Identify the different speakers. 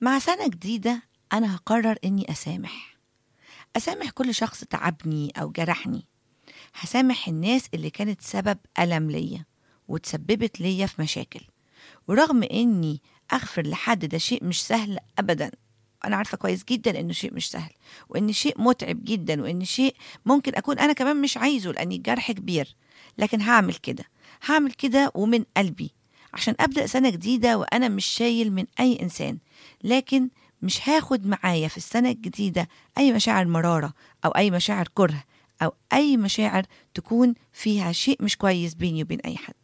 Speaker 1: مع سنة جديدة أنا هقرر إني أسامح كل شخص تعبني أو جرحني. هسامح الناس اللي كانت سبب ألم ليا وتسببت ليا في مشاكل. ورغم إني أغفر لحد ده شيء مش سهل أبدا، أنا عارفة كويس جدا إنه شيء مش سهل، وإن شيء متعب جدا، وإن شيء ممكن أكون أنا كمان مش عايزه لأن الجرح كبير، لكن هعمل كده ومن قلبي عشان أبدأ سنة جديدة وأنا مش شايل من أي إنسان. لكن مش هاخد معايا في السنة الجديدة أي مشاعر مرارة أو أي مشاعر كره أو أي مشاعر تكون فيها شيء مش كويس بيني وبين أي حد.